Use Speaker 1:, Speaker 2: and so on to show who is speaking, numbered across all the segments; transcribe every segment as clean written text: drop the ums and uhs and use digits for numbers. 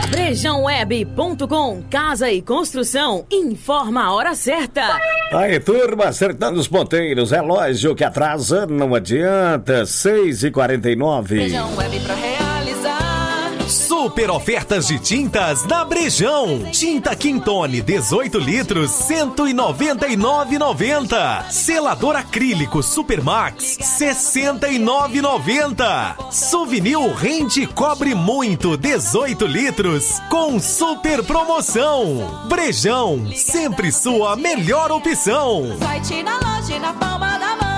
Speaker 1: BrejãoWeb.com, casa e construção, informa a hora certa.
Speaker 2: Aí, turma, acertando os ponteiros, relógio que atrasa, não adianta, 6h49.
Speaker 3: Brejão Web pra realizar.
Speaker 4: Super ofertas de tintas na Brejão. Tinta Quintone 18 litros, 199,90. Selador acrílico Supermax, 69,90. Souvenir Rende Cobre Muito 18 litros com super promoção. Brejão, sempre sua melhor opção.
Speaker 3: Site na loja e na palma da mão.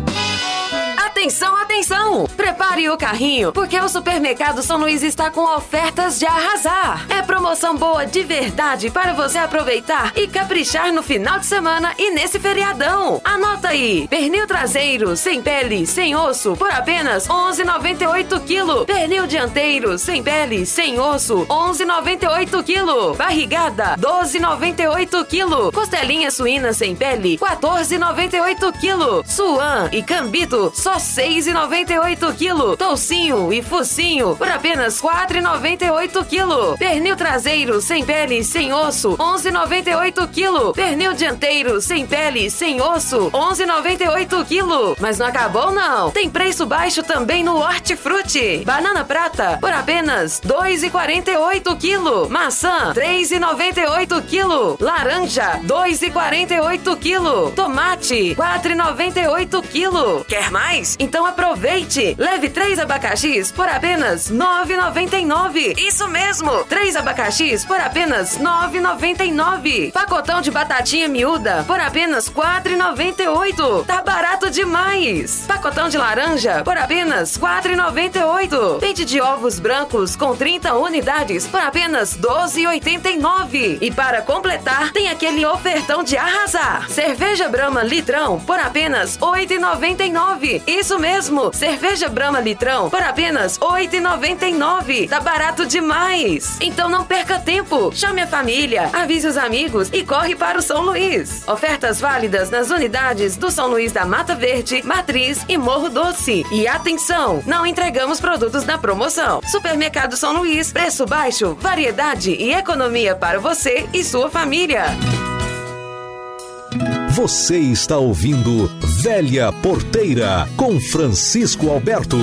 Speaker 1: Atenção, atenção! Prepare o carrinho, porque o Supermercado São Luís está com ofertas de arrasar. É promoção boa de verdade para você aproveitar e caprichar no final de semana e nesse feriadão. Anota aí: pernil traseiro, sem pele, sem osso, por apenas R$11,98 kg. Pernil dianteiro, sem pele, sem osso, R$11,98 kg. Barrigada, R$12,98 kg. Costelinha suína sem pele, R$14,98 kg. Suan e cambito, só R$6,98 kg. Toucinho e focinho por apenas R$4,98 kg. Pernil traseiro sem pele, sem osso, R$11,98 kg. Pernil dianteiro sem pele, sem osso, R$11,98 kg. Mas não acabou não. Tem preço baixo também no Hortifruti. Banana prata por apenas R$2,48 kg. Maçã R$3,98 kg. Laranja R$2,48 kg. Tomate R$4,98 kg. Quer mais? Então aproveite! Leve 3 abacaxis por apenas R$9,99. Isso mesmo! 3 abacaxis por apenas R$9,99. Pacotão de batatinha miúda por apenas R$4,98. Tá barato demais! Pacotão de laranja por apenas R$4,98. Peito de ovos brancos com 30 unidades por apenas R$12,89. E para completar, tem aquele ofertão de arrasar. Cerveja Brahma litrão por apenas R$8,99. Isso mesmo, cerveja Brahma litrão por apenas R$8,99. Tá barato demais. Então não perca tempo. Chame a família, avise os amigos e corre para o São Luís. Ofertas válidas nas unidades do São Luís da Mata Verde, Matriz e Morro Doce. E atenção, não entregamos produtos na promoção. Supermercado São Luís, preço baixo, variedade e economia para você e sua família.
Speaker 5: Você está ouvindo Velha Porteira com Francisco Alberto.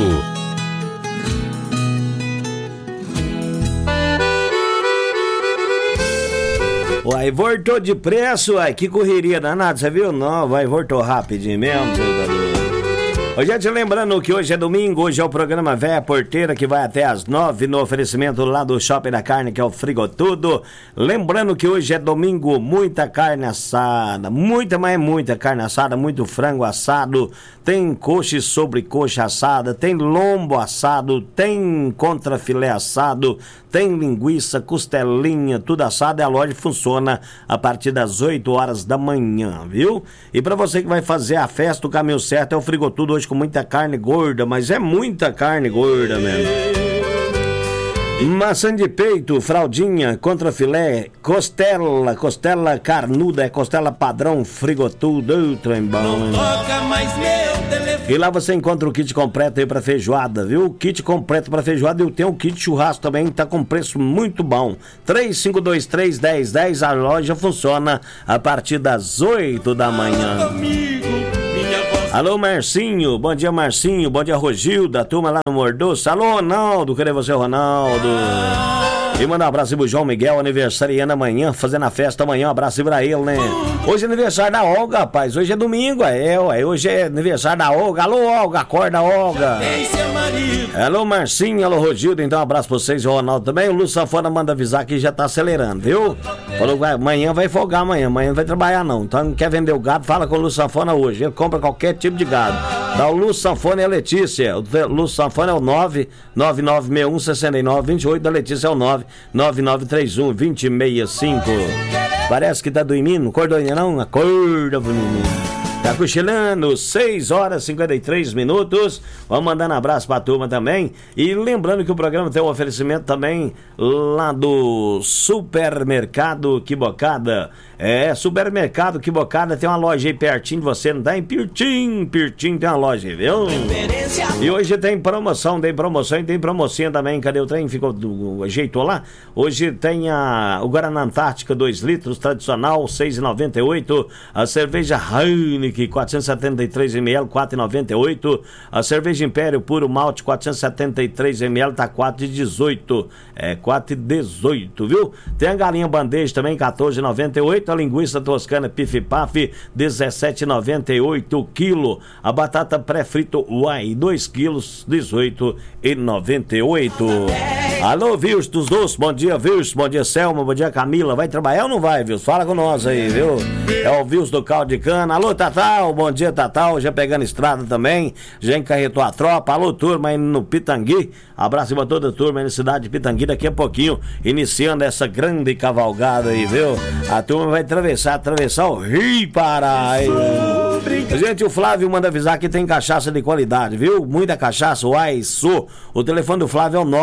Speaker 2: Uai, voltou de preço, uai, que correria danada, você viu? Não, vai, voltou rapidinho mesmo, seu. Ô, gente, lembrando que hoje é domingo, hoje é o programa Véia Porteira, que vai até às 9 no oferecimento lá do Shopping da Carne, que é o Frigotudo. Lembrando que hoje é domingo, muita carne assada, muita carne assada, muito frango assado, tem coxa e sobrecoxa assada, tem lombo assado, tem contrafilé assado, tem linguiça, costelinha, tudo assado, e a loja funciona a partir das 8 horas da manhã, viu? E pra você que vai fazer a festa, o caminho certo é o Frigotudo hoje com muita carne gorda, mas é muita carne gorda mesmo. Maçã de peito, fraldinha, contrafilé, costela carnuda, é costela padrão, Frigotudo, trem bom. E lá você encontra o kit completo aí pra feijoada, viu? O kit completo pra feijoada, e tem o kit churrasco também, que tá com preço muito bom. 3523-1010, a loja funciona a partir das 8 da manhã. Alô, Marcinho, bom dia, Marcinho, bom dia, Rogilda, turma lá no Mordoço. Alô, Ronaldo, cadê você, Ronaldo? E manda um abraço pro João Miguel, aniversariando amanhã, fazendo a festa amanhã, um abraço pra ele, né? Hoje é aniversário da Olga, rapaz, hoje é domingo, hoje é aniversário da Olga. Alô, Olga, acorda, Olga. Alô, Marcinho, alô, Rogilda, então um abraço pra vocês, o Ronaldo também. O Lu Sanfona manda avisar que já tá acelerando, viu? Falou que amanhã vai folgar, amanhã não vai trabalhar não. Então não quer vender o gado, fala com o Lu Sanfona hoje, ele compra qualquer tipo de gado. Dá o Lu Sanfona e a Letícia. O Lu Sanfona é o 999616928, da Letícia é o 999312065. Parece que tá dormindo, acordou ainda não? Acorda, menino. Tá cochilando, 6 horas e 53 minutos. Vamos mandando abraço pra turma também. E lembrando que o programa tem um oferecimento também lá do Supermercado Quibocada. Supermercado Quibocada tem uma loja aí pertinho de você, não tá? Em Pirtim tem uma loja aí, viu? E hoje tem promoção e tem promoção também. Cadê o trem? Ajeitou lá? Hoje tem o Guaraná Antártica 2 litros, tradicional, 6,98. A cerveja Heineken 473 ml, 4,98. A cerveja Império Puro Malte 473 ml, tá 4,18. 4,18, viu? Tem a galinha bandeja também, 14,98. A linguiça toscana Pif Paf, 17,98 quilo. A batata pré-frito Uai, 2 quilos, 18,98. Alô, Vils dos Doces, bom dia, Vils, bom dia, Selma, bom dia, Camila. Vai trabalhar ou não vai, Vils? Fala com nós aí, viu? É o Vils do Caldo de Cana. Alô, Tatal, bom dia, Tatal. Já pegando estrada também, já encarretou a tropa. Alô, turma aí no Pitangui. Abraço pra toda a turma aí na cidade de Pitangui. Daqui a pouquinho, iniciando essa grande cavalgada aí, viu? A turma vai atravessar o Rio Pará. Gente, o Flávio manda avisar que tem cachaça de qualidade, viu? Muita cachaça, o telefone do Flávio é o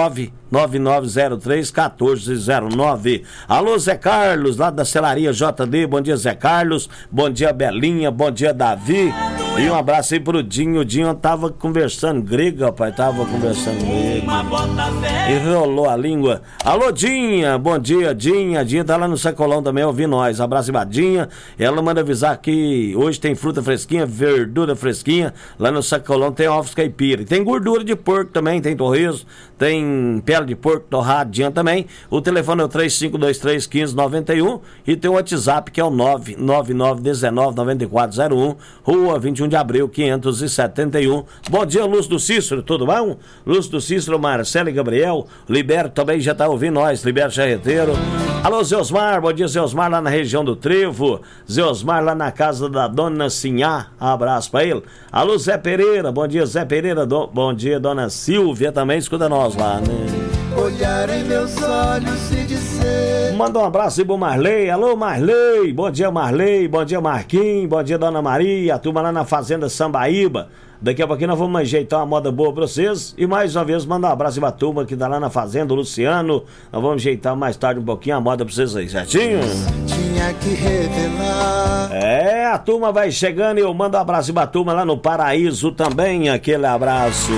Speaker 2: 99903-1409. Alô, Zé Carlos, lá da Celaria JD. Bom dia, Zé Carlos. Bom dia, Belinha. Bom dia, Davi. E um abraço aí pro Dinho. O Dinho tava conversando grego, rapaz. Tava conversando grego. Enrolou a língua. Alô, Dinha. Bom dia, Dinha. Dinha tá lá no Sacolão também, ouvindo nós. Abraço pra Dinha. Ela manda avisar que hoje tem fruta fresquinha, verdura fresquinha. Lá no Sacolão tem ovos caipira. Tem gordura de porco também, tem torresmo, tem pele de porco torradinha também. O telefone é o 3523-1591 e tem o WhatsApp que é o 999199401, Rua 21 de Abril, 571. Bom dia, Lúcio do Cícero, tudo bom? Lúcio do Cícero, Marcelo e Gabriel. Liberto também já tá ouvindo nós, Liberto Charreteiro. Alô, Zé Osmar, bom dia, Zé Osmar, lá na região do Trevo. Zé Osmar, lá na casa da Dona Sinhá, abraço pra ele. Alô, Zé Pereira, bom dia, Zé Pereira. Bom dia, Dona Silvia, também escuta nós lá, né?
Speaker 6: Olhar em meus olhos e dizer...
Speaker 2: Manda um abraço aí pro Marley. Alô, Marley, bom dia, Marley. Bom dia, Marquinhos, bom dia, Dona Maria. A turma lá na Fazenda Sambaíba. Daqui a pouquinho nós vamos ajeitar uma moda boa pra vocês. E mais uma vez, manda um abraço pra turma que tá lá na Fazenda, o Luciano. Nós vamos ajeitar mais tarde um pouquinho a moda pra vocês aí, certinho?
Speaker 6: Tinha que revelar.
Speaker 2: A turma vai chegando e eu mando um abraço pra turma lá no Paraíso também. Aquele abraço.